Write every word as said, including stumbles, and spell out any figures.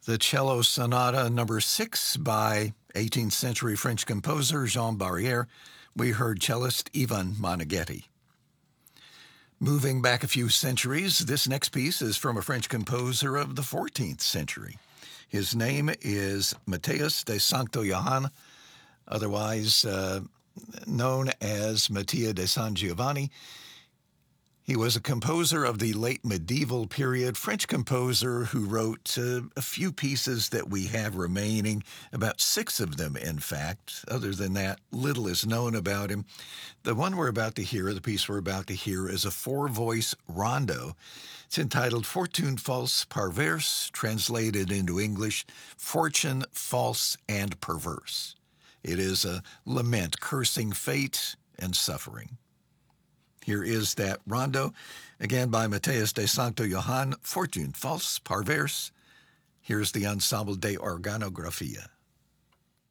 The Cello Sonata number six by eighteenth century French composer Jean Barrière. We heard cellist Ivan Moneghetti. Moving back a few centuries, this next piece is from a French composer of the fourteenth century. His name is Matthias de Sancto Johann, otherwise uh, known as Mattia de San Giovanni. He was a composer of the late medieval period, French composer who wrote uh, a few pieces that we have remaining, about six of them, in fact. Other than that, little is known about him. The one we're about to hear, the piece we're about to hear, is a four-voice rondo. It's entitled Fortune False Perverse, translated into English, Fortune False and Perverse. It is a lament cursing fate and suffering. Here is that rondo, again by Matthias de Sancto Johann, Fortune False Perverse. Here's the Ensemble de Organografia.